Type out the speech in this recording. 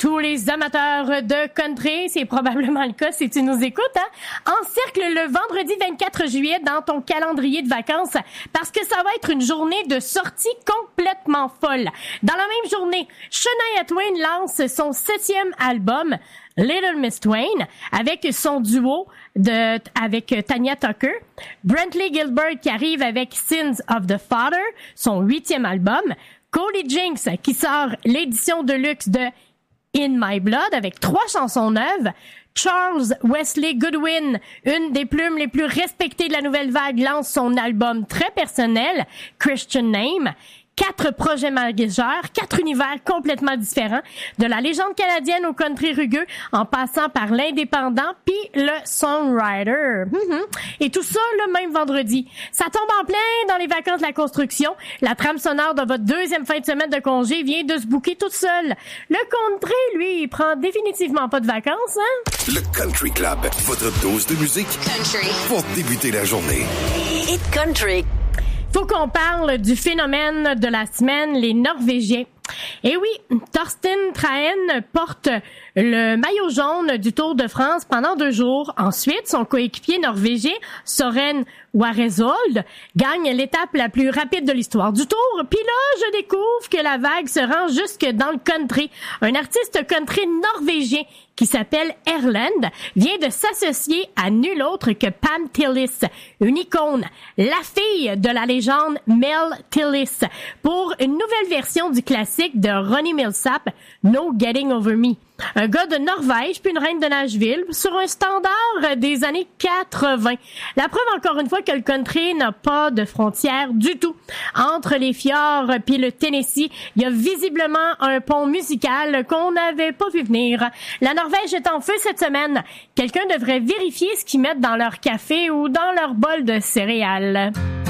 tous les amateurs de country, c'est probablement le cas si tu nous écoutes, encercle le vendredi 24 juillet dans ton calendrier de vacances parce que ça va être une journée de sortie complètement folle. Dans la même journée, Shania Twain lance son 7e album, Little Miss Twain, avec son duo avec Tanya Tucker. Brantley Gilbert qui arrive avec Sins of the Father, son 8e album. Cody Jinks qui sort l'édition de luxe de In My Blood avec 3 chansons neuves. Charles Wesley Goodwin, une des plumes les plus respectées de la nouvelle vague, lance son album très personnel, Christian Name. 4 projets majeurs, 4 univers complètement différents, de la légende canadienne au country rugueux, en passant par l'indépendant puis le songwriter. Et tout ça le même vendredi. Ça tombe en plein dans les vacances de la construction. La trame sonore de votre 2e fin de semaine de congé vient de se booker toute seule. Le country, lui, il prend définitivement pas de vacances, Le Country Club, votre dose de musique country pour débuter la journée. Hit country. Faut qu'on parle du phénomène de la semaine, les Norvégiens. Et oui, Torsten Trahen porte le maillot jaune du Tour de France pendant 2 jours. Ensuite, son coéquipier norvégien, Soren Warezold, gagne l'étape la plus rapide de l'histoire du Tour. Puis là, je découvre que la vague se rend jusque dans le country. Un artiste country norvégien qui s'appelle Erlend vient de s'associer à nul autre que Pam Tillis, une icône, la fille de la légende Mel Tillis, pour une nouvelle version du classique de Ronnie Milsap, No Getting Over Me. Un gars de Norvège puis une reine de Nashville sur un standard des années 80. La preuve encore une fois que le country n'a pas de frontières du tout. Entre les fjords puis le Tennessee, il y a visiblement un pont musical qu'on n'avait pas vu venir. La Norvège est en feu cette semaine. Quelqu'un devrait vérifier ce qu'ils mettent dans leur café ou dans leur bol de céréales.